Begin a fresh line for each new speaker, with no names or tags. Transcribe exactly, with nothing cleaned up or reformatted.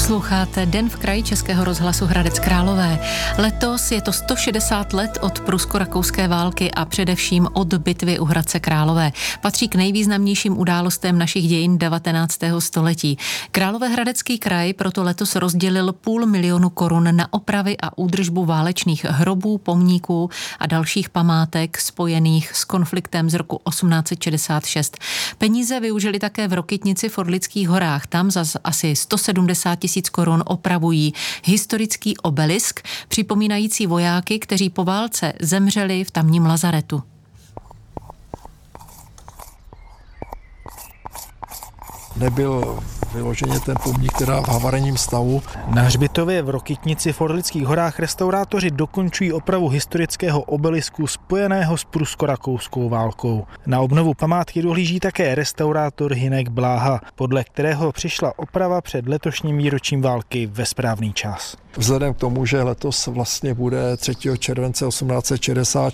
Posloucháte Den v kraji Českého rozhlasu Hradec Králové. Letos je to sto šedesát let od prusko-rakouské války a především od bitvy u Hradce Králové. Patří k nejvýznamnějším událostem našich dějin devatenáctého století. Královéhradecký kraj proto letos rozdělil půl milionu korun na opravy a údržbu válečných hrobů, pomníků a dalších památek spojených s konfliktem z roku osmnáct set šedesát šest. Peníze využili také v Rokytnici v Orlických horách. Tam za asi sto sedmdesát tisíc korun opravují historický obelisk, připomínající vojáky, kteří po válce zemřeli v tamním lazaretu.
Nebyl vyloženě ten pomník teda v havarijním stavu.
Na hřbitově v Rokytnici v Orlických horách restaurátoři dokončují opravu historického obelisku spojeného s prusko-rakouskou válkou. Na obnovu památky dohlíží také restaurátor Hynek Bláha, podle kterého přišla oprava před letošním výročím války ve správný čas.
Vzhledem k tomu, že letos vlastně bude třetího července osmnáct set šedesát